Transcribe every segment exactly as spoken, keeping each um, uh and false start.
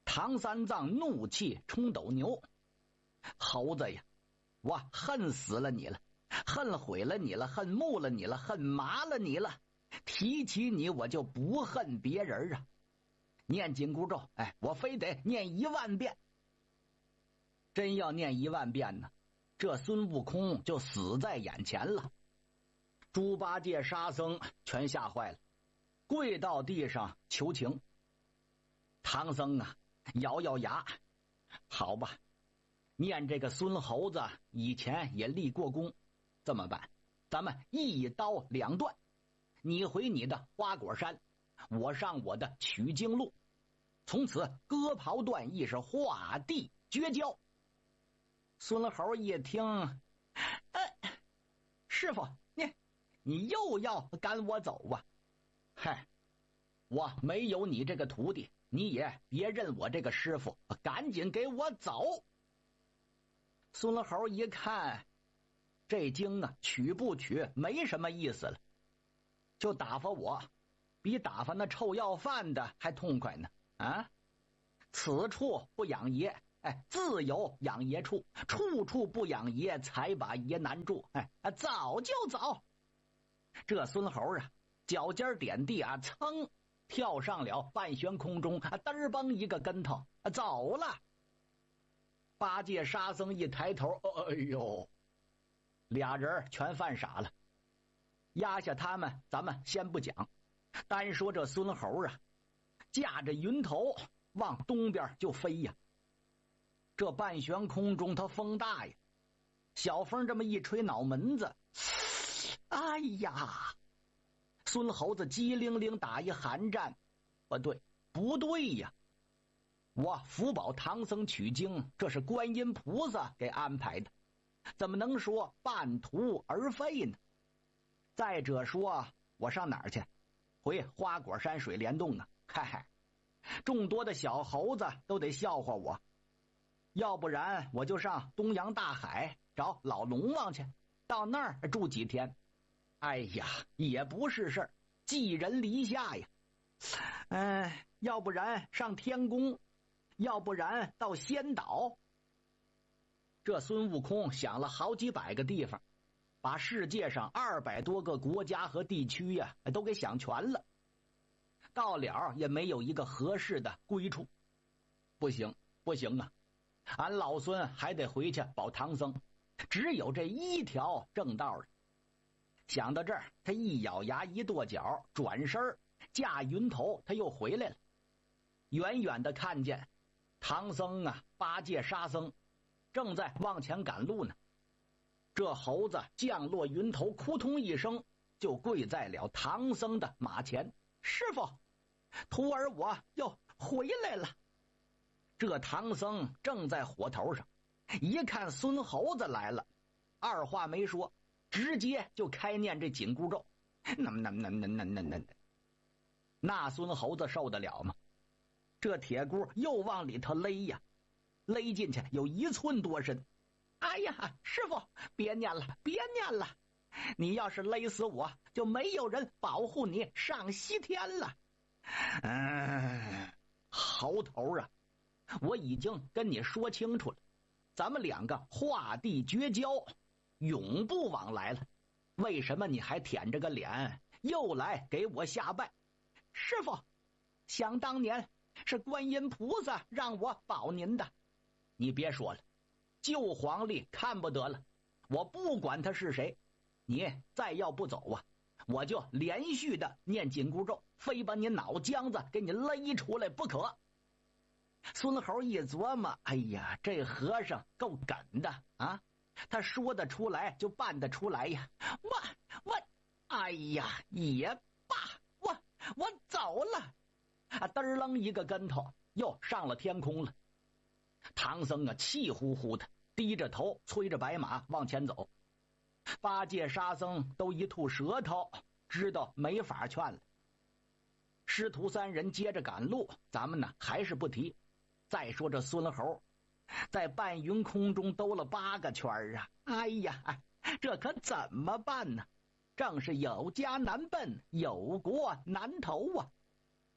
唐三藏怒气冲斗牛：“猴子呀，我恨死了你了，恨毁了你了，恨木了你了，恨麻了你了。提起你，我就不恨别人啊！念紧箍咒，哎，我非得念一万遍。真要念一万遍呢，这孙悟空就死在眼前了。”猪八戒、沙僧全吓坏了，跪到地上求情。唐僧啊，咬咬牙：“好吧，念这个孙猴子以前也立过功，这么办？咱们一刀两断，你回你的花果山，我上我的取经路，从此割袍断义，是画地绝交。”孙猴一听：“呃，师傅，你你又要赶我走啊？嗨，我没有你这个徒弟，你也别认我这个师傅，赶紧给我走！”孙猴一看，这经啊取不取没什么意思了，就打发我，比打发那臭要饭的还痛快呢！啊，此处不养爷，哎，自有养爷处，处处不养爷，才把爷难住。哎，早就走。这孙猴啊，脚尖点地啊，噌跳上了半悬空中，啊，嘚儿蹦一个跟头，啊，走了。八戒、沙僧一抬头，哎呦，俩人全犯傻了。压下他们，咱们先不讲，单说这孙猴啊，驾着云头往东边就飞呀。这半悬空中，它风大呀，小风这么一吹脑门子，哎呀！孙猴子机灵灵打一寒战，不对，不对呀！我福保唐僧取经，这是观音菩萨给安排的，怎么能说半途而废呢？再者说，我上哪儿去？回花果山水帘洞啊！嗨嗨，众多的小猴子都得笑话我，要不然我就上东洋大海找老龙王去，到那儿住几天。哎呀，也不是事儿，寄人篱下呀。哎，要不然上天宫，要不然到仙岛。这孙悟空想了好几百个地方，把世界上二百多个国家和地区呀，都给想全了，到了也没有一个合适的归处。不行，不行啊！俺老孙还得回去保唐僧，只有这一条正道了。想到这儿，他一咬牙一跺脚，转身驾云头，他又回来了。远远的看见唐僧啊、八戒、沙僧正在往前赶路呢。这猴子降落云头，扑通一声就跪在了唐僧的马前：“师傅，徒儿我又回来了。”这唐僧正在火头上，一看孙猴子来了，二话没说，直接就开念这紧箍咒。那那那那那那那那孙猴子受得了吗？这铁箍又往里头勒呀，勒进去有一寸多深。哎呀，师傅，别念了，别念了！你要是勒死我，就没有人保护你上西天了。嗯，猴头啊，我已经跟你说清楚了，咱们两个划地绝交，永不往来了。为什么你还舔着个脸又来给我下拜？师傅，想当年是观音菩萨让我保您的。你别说了，旧皇帝看不得了，我不管他是谁，你再要不走啊，我就连续的念紧箍咒，非把你脑浆子给你勒出来不可。孙猴一琢磨，哎呀，这和尚够梗的啊，他说得出来就办得出来呀。我我哎呀，也罢，我我走了啊！嘚儿楞一个跟头又上了天空了。唐僧啊，气呼呼的低着头催着白马往前走。八戒、沙僧都一吐舌头，知道没法劝了。师徒三人接着赶路，咱们呢还是不提。再说这孙猴在半云空中兜了八个圈啊！哎呀，这可怎么办呢？正是有家难奔，有国难投啊！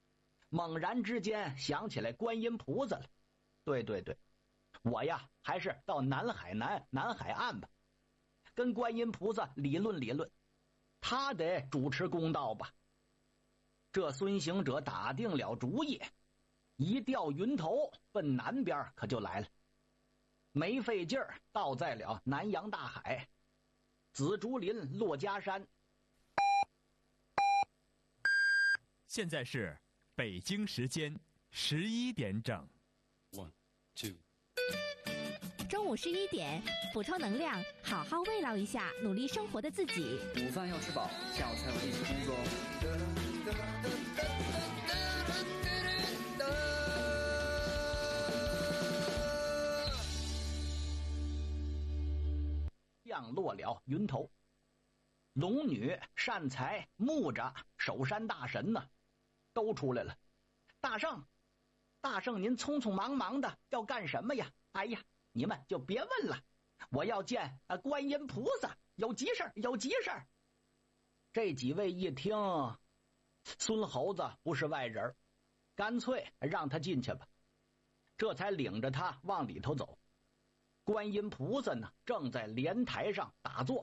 猛然之间想起来观音菩萨了。对对对，我呀还是到南海南南海岸吧，跟观音菩萨理论理论，他得主持公道吧。这孙行者打定了主意，一调云头奔南边可就来了。没费劲儿，到在了南洋大海，紫竹林珞珈山。 现在是北京时间十一点整。 One, two。 中午十一点，补充能量，好好慰劳一下努力生活的自己。 午饭要吃饱，下午才有力气工作哦。 降落了云头，龙女、善财、木吒、守山大神呢，都出来了。大圣，大圣，您匆匆忙忙的要干什么呀？哎呀，你们就别问了，我要见啊观音菩萨，有急事有急事。这几位一听，孙猴子不是外人，干脆让他进去吧。这才领着他往里头走。观音菩萨呢，正在莲台上打坐。